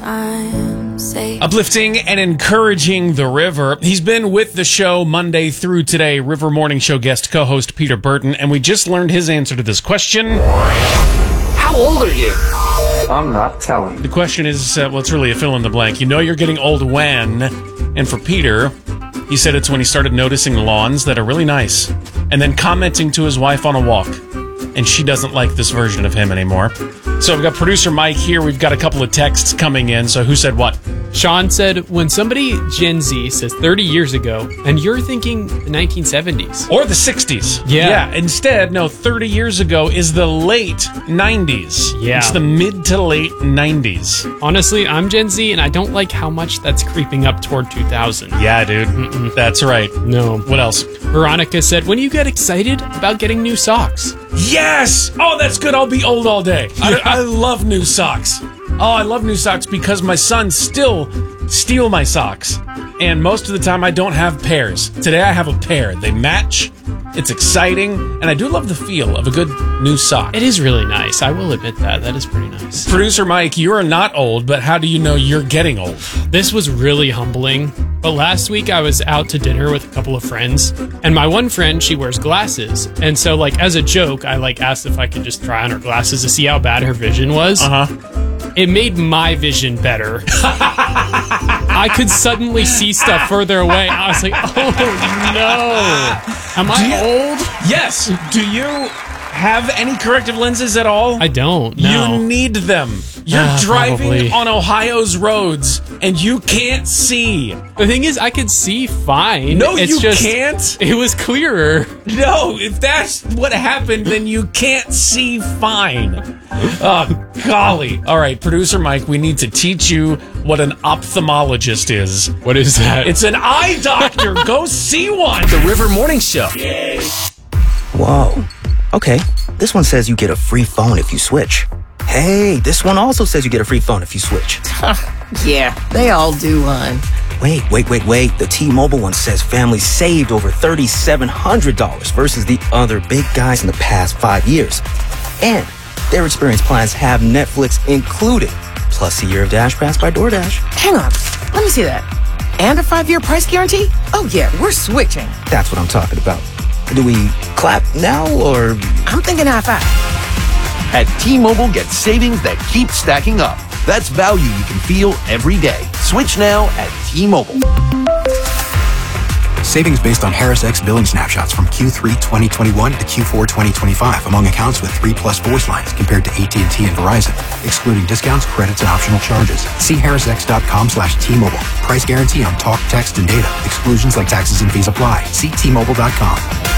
I'm safe. Uplifting and encouraging the river. He's been with the show Monday through today, River Morning Show guest co-host Peter Burton, and we just learned his answer to this question. How old are you? I'm not telling. The question is, well, it's really a fill in the blank. You know you're getting old when, and for Peter, he said it's when he started noticing lawns that are really nice, and then commenting to his wife on a walk. And she doesn't like this version of him anymore. So we've got producer Mike here. We've got a couple of texts coming in. So who said what? Sean said, when somebody Gen Z says 30 years ago, and you're thinking the 1970s. Or the 60s. Yeah. Instead, no, 30 years ago is the late 90s. Yeah. It's the mid to late 90s. Honestly, I'm Gen Z, and I don't like how much that's creeping up toward 2000. Yeah, dude. That's right. No. What else? Veronica said, when you get excited about getting new socks. Yes! Oh, that's good. I'll be old all day. I love new socks. Oh, I love new socks because my sons still steal my socks. And most of the time, I don't have pairs. Today, I have a pair. They match. It's exciting. And I do love the feel of a good new sock. It is really nice. I will admit that. That is pretty nice. Producer Mike, you are not old, but how do you know you're getting old? This was really humbling. But last week I was out to dinner with a couple of friends, and my one friend, she wears glasses. And so, like, as a joke, I, asked if I could just try on her glasses to see how bad her vision was. It made my vision better. I could suddenly see stuff further away. I was like, oh, no. Am I old? Yes. Do you have any corrective lenses at all? I don't, no. You need them. You're driving probably on Ohio's roads, and you can't see. The thing is, I could see fine. No, it's you just, can't. It was clearer. No, if that's what happened, then you can't see fine. Oh, golly. All right, producer Mike, we need to teach you what an ophthalmologist is. What is that? It's an eye doctor. Go see one. The River Morning Show. Whoa. Okay, this one says you get a free phone if you switch. Hey, this one also says you get a free phone if you switch. Yeah, they all do, hon. Wait. The T-Mobile one says families saved over $3,700 versus the other big guys in the past 5 years. And their experience plans have Netflix included, plus a year of Dash Pass by DoorDash. Hang on, let me see that. And a 5-year price guarantee? Oh yeah, we're switching. That's what I'm talking about. Do we clap now, or...? I'm thinking high five. At T-Mobile, get savings that keep stacking up. That's value you can feel every day. Switch now at T-Mobile. Savings based on Harris X billing snapshots from Q3 2021 to Q4 2025 among accounts with 3+ voice lines compared to AT&T and Verizon, excluding discounts, credits, and optional charges. See harrisx.com/T-Mobile. Price guarantee on talk, text, and data. Exclusions like taxes and fees apply. See T-Mobile.com.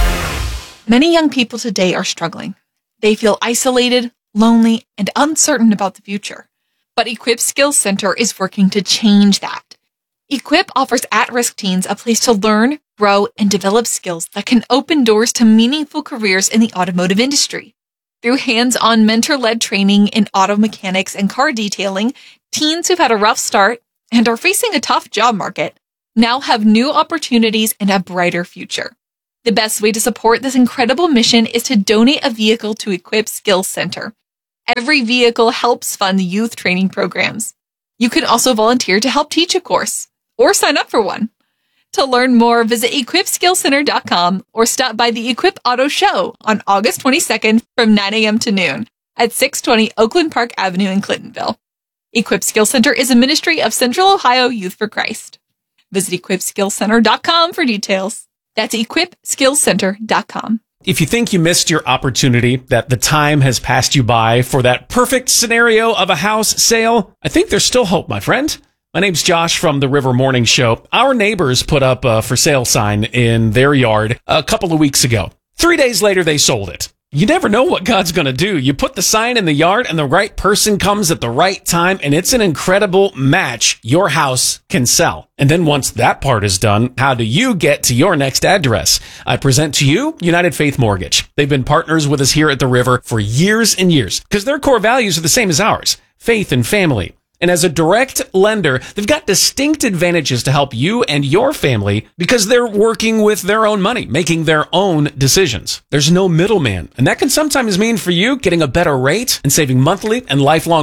Many young people today are struggling. They feel isolated, lonely, and uncertain about the future. But Equip Skills Center is working to change that. Equip offers at-risk teens a place to learn, grow, and develop skills that can open doors to meaningful careers in the automotive industry. Through hands-on mentor-led training in auto mechanics and car detailing, teens who've had a rough start and are facing a tough job market now have new opportunities and a brighter future. The best way to support this incredible mission is to donate a vehicle to Equip Skills Center. Every vehicle helps fund youth training programs. You can also volunteer to help teach a course or sign up for one. To learn more, visit equipskillcenter.com or stop by the Equip Auto Show on August 22nd from 9 a.m. to noon at 620 Oakland Park Avenue in Clintonville. Equip Skills Center is a ministry of Central Ohio Youth for Christ. Visit equipskillcenter.com for details. That's equipskillcenter.com. If you think you missed your opportunity, that the time has passed you by for that perfect scenario of a house sale, I think there's still hope, my friend. My name's Josh from the River Morning Show. Our neighbors put up a for sale sign in their yard a couple of weeks ago. 3 days later, they sold it. You never know what God's going to do. You put the sign in the yard and the right person comes at the right time, and it's an incredible match your house can sell. And then once that part is done, how do you get to your next address? I present to you United Faith Mortgage. They've been partners with us here at the River for years and years because their core values are the same as ours: faith and family. And as a direct lender, they've got distinct advantages to help you and your family because they're working with their own money, making their own decisions. There's no middleman, and that can sometimes mean for you getting a better rate and saving monthly and lifelong money.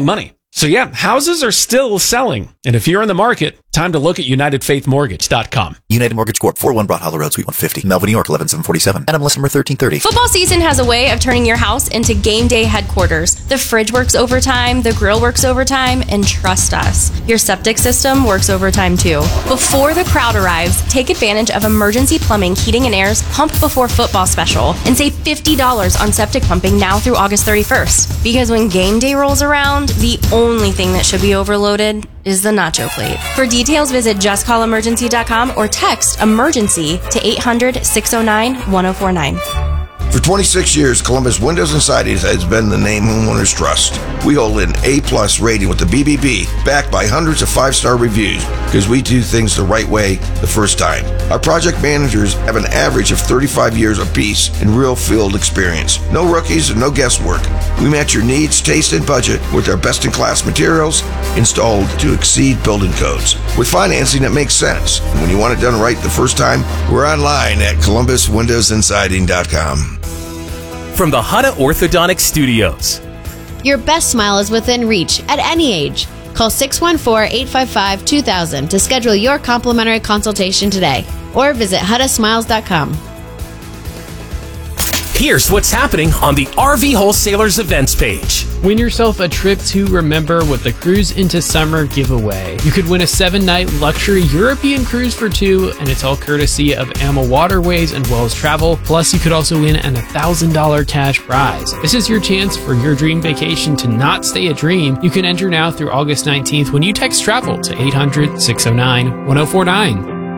So yeah, houses are still selling. And if you're in the market, time to look at UnitedFaithMortgage.com. United Mortgage Corp. 401 Broad Hollow Road, Suite 150, Melville, New York, 11747. NMLS number 1330. Football season has a way of turning your house into game day headquarters. The fridge works overtime, the grill works overtime, and trust us, your septic system works overtime too. Before the crowd arrives, take advantage of Emergency Plumbing Heating and Air's Pump Before Football special and save $50 on septic pumping now through August 31st. Because when game day rolls around, the only thing that should be overloaded is the nacho plate. For details, visit justcallemergency.com or text emergency to 800-609-1049. For 26 years, Columbus Windows and Sidings has been the name homeowners trust. We hold an A+ rating with the BBB, backed by hundreds of 5-star reviews, because we do things the right way the first time. Our project managers have an average of 35 years apiece in real field experience. No rookies and no guesswork. We match your needs, taste, and budget with our best-in-class materials installed to exceed building codes. With financing that makes sense. And when you want it done right the first time, we're online at columbuswindowsandsiding.com. From the Hutta Orthodontic Studios. Your best smile is within reach at any age. Call 614-855-2000 to schedule your complimentary consultation today or visit HuttaSmiles.com. Here's what's happening on the RV Wholesalers events page. Win yourself a trip to remember with the Cruise into Summer giveaway. You could win a 7-night luxury European cruise for 2, and it's all courtesy of AMA Waterways and Wells Travel. Plus, you could also win an $1,000 cash prize. This is your chance for your dream vacation to not stay a dream. You can enter now through August 19th when you text TRAVEL to 800-609-1049.